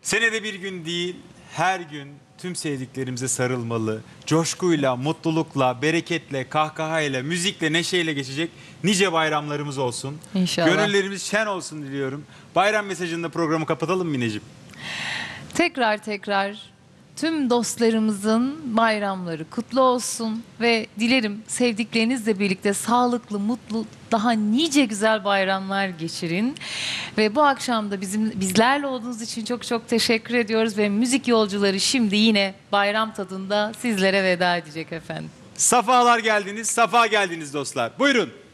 Senede bir gün değil, her gün tüm sevdiklerimize sarılmalı, coşkuyla, mutlulukla, bereketle, kahkahayla, müzikle, neşeyle geçecek nice bayramlarımız olsun. İnşallah. Gönüllerimiz şen olsun diliyorum. Bayram mesajında programı kapatalım mı Mineciğim? Tekrar tüm dostlarımızın bayramları kutlu olsun ve dilerim sevdiklerinizle birlikte sağlıklı, mutlu, daha nice güzel bayramlar geçirin. Ve bu akşam da bizlerle olduğunuz için çok teşekkür ediyoruz ve müzik yolcuları şimdi yine bayram tadında sizlere veda edecek efendim. Safalar geldiniz, safa geldiniz dostlar. Buyurun.